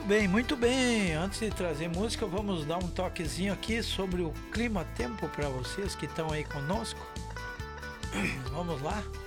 bem, muito bem. Antes de trazer música, vamos dar um toquezinho aqui sobre o clima-tempo para vocês que estão aí conosco. Vamos lá?